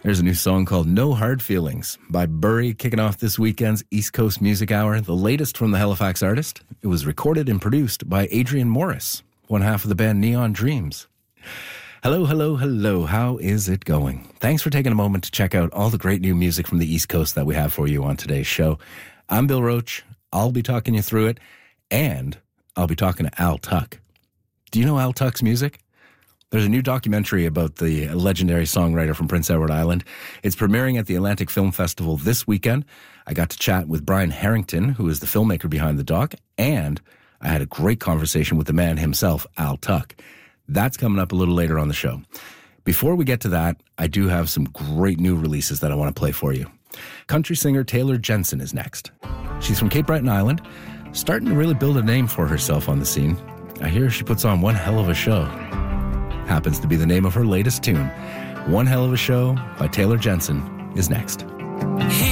There's a new song called No Hard Feelings by Bury, kicking off this weekend's East Coast Music Hour, the latest from the Halifax artist. It was recorded and produced by Adrian Morris, one half of the band Neon Dreams. Hello, hello, hello. How is it going? Thanks for taking a moment to check out all the great new music from the East Coast that we have for you on today's show. I'm Bill Roach. I'll be talking you through it, and I'll be talking to Al Tuck. Do you know Al Tuck's music? There's a new documentary about the legendary songwriter from Prince Edward Island. It's premiering at the Atlantic Film Festival this weekend. I got to chat with Brian Harrington, who is the filmmaker behind the doc, and I had a great conversation with the man himself, Al Tuck. That's coming up a little later on the show. Before we get to that, I do have some great new releases that I want to play for you. Country singer Taylor Jensen is next. She's from Cape Breton Island, starting to really build a name for herself on the scene. I hear she puts on one hell of a show. Happens to be the name of her latest tune. One Hell of a Show by Taylor Jensen is next.